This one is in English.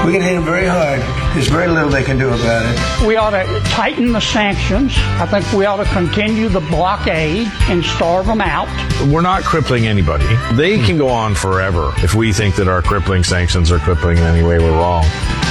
We can hit them very hard. There's very little they can do about it. We ought to tighten the sanctions. I think we ought to continue the blockade and starve them out. We're not crippling anybody. They can go on forever if we think that our crippling sanctions are crippling in any way. We're wrong.